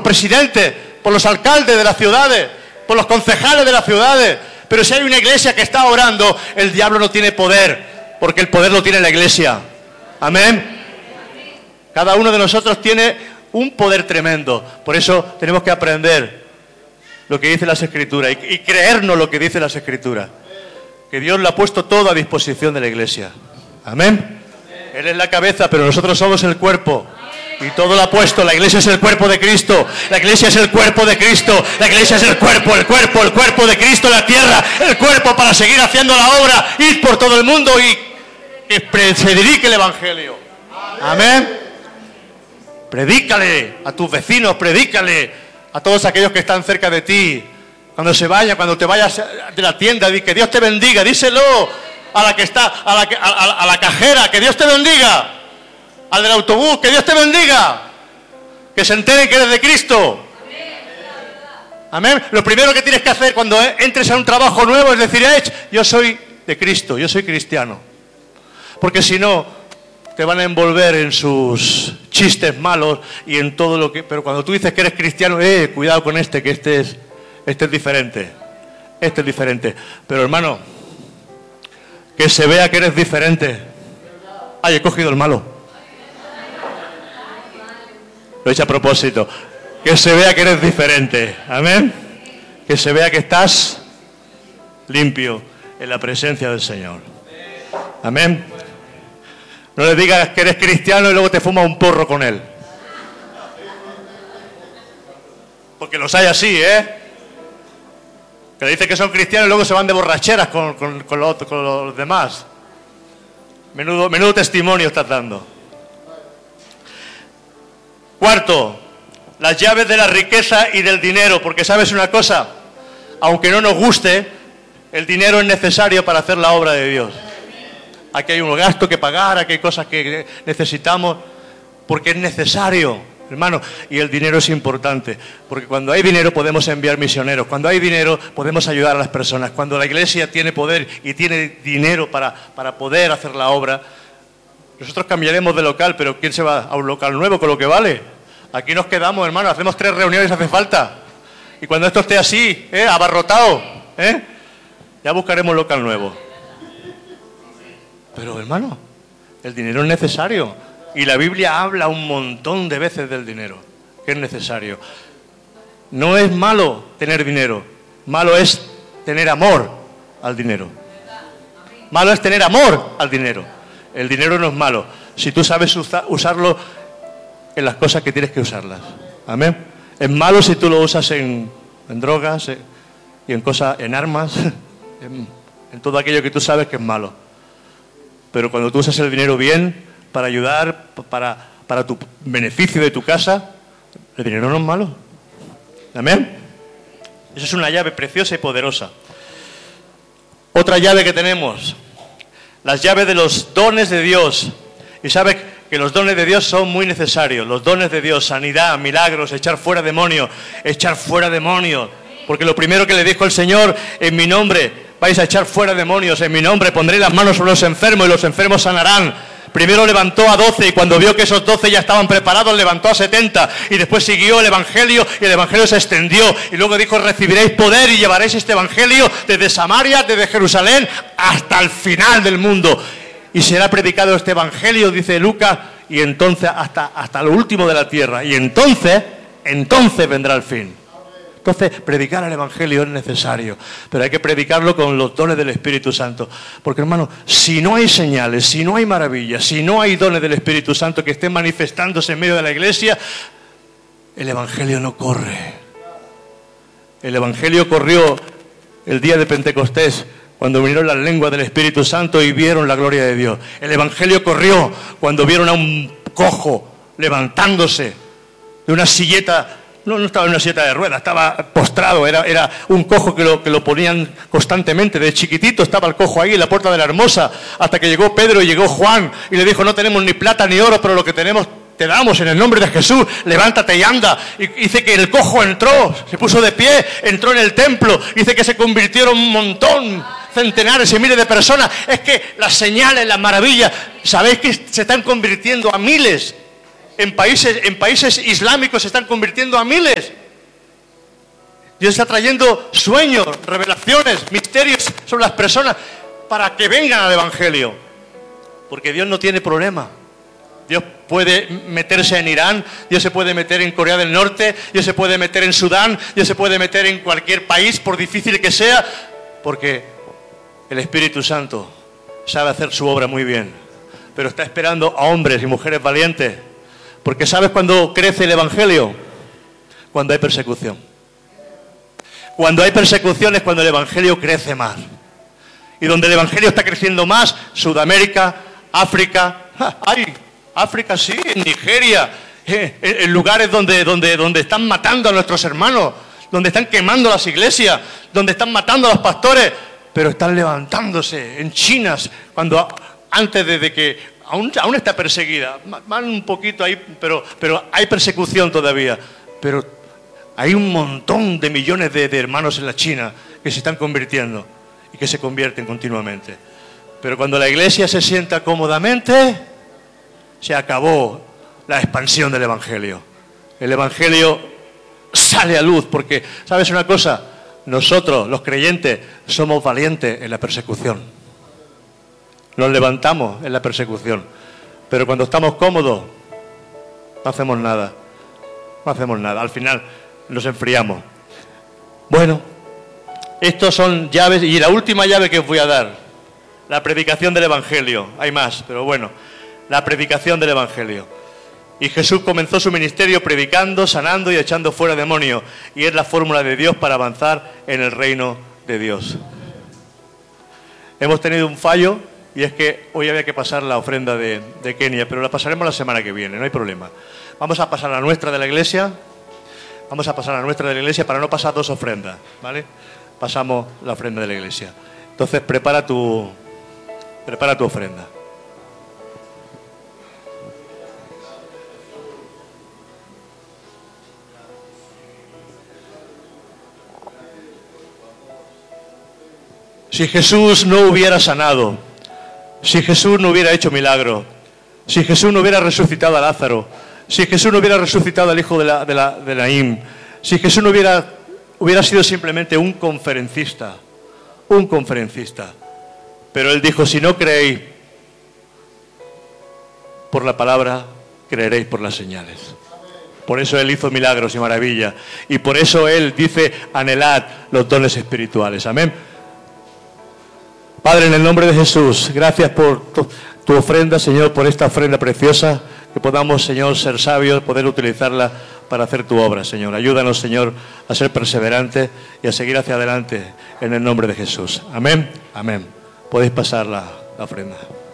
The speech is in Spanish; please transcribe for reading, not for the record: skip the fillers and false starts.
presidentes, por los alcaldes de las ciudades, por los concejales de las ciudades. Pero si hay una iglesia que está orando, el diablo no tiene poder, porque el poder lo tiene la iglesia. Amén. Cada uno de nosotros tiene un poder tremendo. Por eso tenemos que aprender lo que dice las Escrituras y creernos lo que dice las Escrituras. Que Dios le ha puesto todo a disposición de la iglesia. Amén. Él es la cabeza, pero nosotros somos el cuerpo. Y todo lo ha puesto. La iglesia es el cuerpo de Cristo. La iglesia es el cuerpo de Cristo. La iglesia es el cuerpo de Cristo en la tierra. El cuerpo para seguir haciendo la obra. Ir por todo el mundo y que se dirige el evangelio. Amén. Predícale a tus vecinos, predícale a todos aquellos que están cerca de ti. Cuando se vaya, cuando te vayas de la tienda, di que Dios te bendiga. Díselo a la que está, a la cajera, que Dios te bendiga. Al del autobús, que Dios te bendiga. Que se enteren que eres de Cristo. Amén. Lo primero que tienes que hacer cuando entres a un trabajo nuevo es decir, yo soy de Cristo, yo soy cristiano. Porque si no, te van a envolver en sus chistes malos y en todo lo que... Pero cuando tú dices que eres cristiano, cuidado con que este es diferente. Este es diferente. Pero hermano, que se vea que eres diferente. He cogido el malo. Lo he hecho a propósito. Que se vea que eres diferente. Amén. Que se vea que estás limpio en la presencia del Señor. Amén. No le digas que eres cristiano y luego te fumas un porro con él. Porque los hay así, Que le dicen que son cristianos y luego se van de borracheras con los demás. Menudo testimonio estás dando. Cuarto, las llaves de la riqueza y del dinero. Porque sabes una cosa, aunque no nos guste, el dinero es necesario para hacer la obra de Dios. Aquí hay un gasto que pagar, aquí hay cosas que necesitamos, porque es necesario, hermano. Y el dinero es importante, porque cuando hay dinero podemos enviar misioneros, cuando hay dinero podemos ayudar a las personas, cuando la iglesia tiene poder y tiene dinero para poder hacer la obra. Nosotros cambiaremos de local, pero ¿quién se va a un local nuevo con lo que vale? Aquí nos quedamos, hermano, hacemos 3 reuniones si hace falta. Y cuando esto esté así, abarrotado, ya buscaremos un local nuevo. Pero hermano, el dinero es necesario. Y la Biblia habla un montón de veces del dinero, que es necesario. No es malo tener dinero, malo es tener amor al dinero. Malo es tener amor al dinero. El dinero no es malo, si tú sabes usarlo en las cosas que tienes que usarlas. Amén. Es malo si tú lo usas en drogas y en armas, en todo aquello que tú sabes que es malo. Pero cuando tú usas el dinero bien, para ayudar, para tu beneficio de tu casa, el dinero no es malo. ¿Amén? Esa es una llave preciosa y poderosa. Otra llave que tenemos, las llaves de los dones de Dios. Y sabes que los dones de Dios son muy necesarios. Los dones de Dios, sanidad, milagros, echar fuera demonios. Porque lo primero que le dijo el Señor, en mi nombre vais a echar fuera demonios, en mi nombre pondré las manos sobre los enfermos y los enfermos sanarán. Primero levantó a 12 y cuando vio que esos 12 ya estaban preparados, levantó a 70 y después siguió el Evangelio y el Evangelio se extendió. Y luego dijo, recibiréis poder y llevaréis este Evangelio desde Samaria, desde Jerusalén, hasta el final del mundo. Y será predicado este Evangelio, dice Lucas, y entonces hasta lo último de la tierra. Y entonces vendrá el fin. Entonces, predicar el Evangelio es necesario, pero hay que predicarlo con los dones del Espíritu Santo. Porque, hermano, si no hay señales, si no hay maravillas, si no hay dones del Espíritu Santo que estén manifestándose en medio de la iglesia, el Evangelio no corre. El Evangelio corrió el día de Pentecostés, cuando vinieron las lenguas del Espíritu Santo y vieron la gloria de Dios. El Evangelio corrió cuando vieron a un cojo levantándose de una silleta. No estaba en una silla de ruedas, estaba postrado, era un cojo que lo ponían constantemente. De chiquitito estaba el cojo ahí en la puerta de la Hermosa, hasta que llegó Pedro y llegó Juan y le dijo, no tenemos ni plata ni oro, pero lo que tenemos te damos en el nombre de Jesús, levántate y anda. Y dice que el cojo entró, se puso de pie, entró en el templo, dice que se convirtieron un montón, centenares y miles de personas. Es que las señales, las maravillas, sabéis que se están convirtiendo a miles En países islámicos se están convirtiendo a miles. Dios está trayendo sueños, revelaciones, misterios sobre las personas para que vengan al Evangelio. Porque Dios no tiene problema. Dios puede meterse en Irán, Dios se puede meter en Corea del Norte, Dios se puede meter en Sudán, Dios se puede meter en cualquier país, por difícil que sea, porque el Espíritu Santo sabe hacer su obra muy bien. Pero está esperando a hombres y mujeres valientes. Porque ¿sabes cuándo crece el Evangelio? Cuando hay persecución. Cuando hay persecución es cuando el Evangelio crece más. Y donde el Evangelio está creciendo más, Sudamérica, África. África sí, en Nigeria, en lugares donde están matando a nuestros hermanos, donde están quemando las iglesias, donde están matando a los pastores, pero están levantándose. En China, cuando antes de que aún está perseguida, van un poquito ahí, pero hay persecución todavía. Pero hay un montón de millones de hermanos en la China que se están convirtiendo y que se convierten continuamente. Pero cuando la iglesia se sienta cómodamente, se acabó la expansión del Evangelio. El Evangelio sale a luz porque, ¿sabes una cosa? Nosotros, los creyentes, somos valientes en la persecución. Nos levantamos en la persecución. Pero cuando estamos cómodos, no hacemos nada. No hacemos nada. Al final nos enfriamos. Bueno, estos son llaves. Y la última llave que os voy a dar, la predicación del Evangelio. Hay más, pero bueno. La predicación del Evangelio. Y Jesús comenzó su ministerio predicando, sanando y echando fuera demonios. Y es la fórmula de Dios para avanzar en el reino de Dios. Hemos tenido un fallo y es que hoy había que pasar la ofrenda de Kenia, pero la pasaremos la semana que viene, no hay problema. Vamos a pasar la nuestra de la iglesia. Vamos a pasar la nuestra de la iglesia para no pasar dos ofrendas, ¿vale? Pasamos la ofrenda de la iglesia. Entonces prepara tu ofrenda. Si Jesús no hubiera sanado, si Jesús no hubiera hecho milagro, si Jesús no hubiera resucitado a Lázaro, si Jesús no hubiera resucitado al hijo de Naín, si Jesús no hubiera sido simplemente un conferencista, pero Él dijo, si no creéis por la palabra, creeréis por las señales. Por eso Él hizo milagros y maravillas, y por eso Él dice, anhelad los dones espirituales. Amén. Padre, en el nombre de Jesús, gracias por tu ofrenda, Señor, por esta ofrenda preciosa, que podamos, Señor, ser sabios, poder utilizarla para hacer tu obra, Señor. Ayúdanos, Señor, a ser perseverantes y a seguir hacia adelante en el nombre de Jesús. Amén, amén. Podéis pasar la ofrenda.